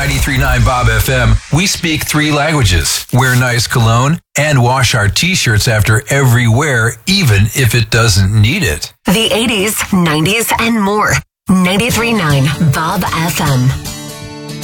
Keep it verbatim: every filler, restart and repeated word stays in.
ninety-three point nine Bob F M, we speak three languages, wear nice cologne, and wash our t-shirts after every wear, even if it doesn't need it. The eighties, nineties, and more. ninety-three point nine Bob F M.